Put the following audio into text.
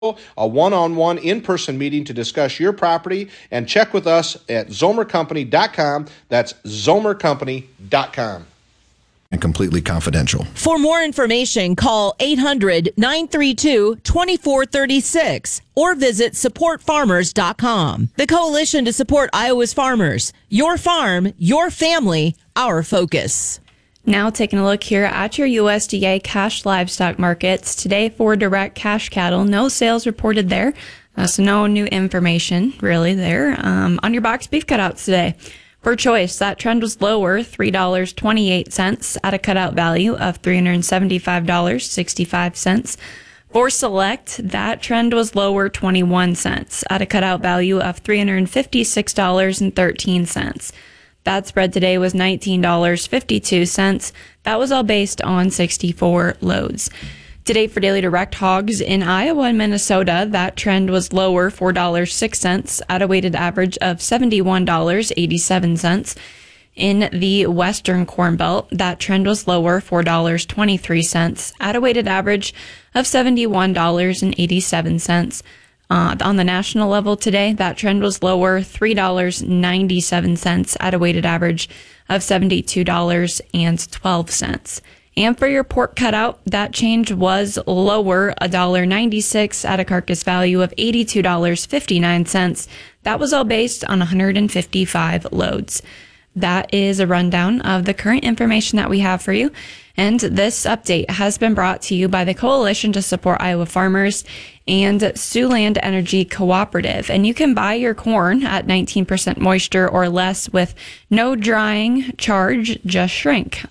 a one-on-one in-person meeting to discuss your property, and check with us at zomercompany.com. That's zomercompany.com. And completely confidential. For more information, call 800-932-2436 or visit supportfarmers.com. The Coalition to Support Iowa's Farmers. Your farm, your family, our focus. Now taking a look here at your USDA cash livestock markets. Today for direct cash cattle, no sales reported there. So no new information really there. On your box beef cutouts today. For choice, that trend was lower, $3.28 at a cutout value of $375.65. For select, that trend was lower, 21 cents at a cutout value of $356.13. That spread today was $19.52. That was all based on 64 loads. Today for daily direct hogs in Iowa and Minnesota, that trend was lower, $4.06 at a weighted average of $71.87. In the Western Corn Belt, that trend was lower, $4.23 at a weighted average of $71.87. On the national level today, that trend was lower, $3.97 at a weighted average of $72.12. And for your pork cutout, that change was lower, $1.96 at a carcass value of $82.59. That was all based on 155 loads. That is a rundown of the current information that we have for you. And this update has been brought to you by the Coalition to Support Iowa Farmers and Siouxland Energy Cooperative. And you can buy your corn at 19% moisture or less with no drying charge, just shrink.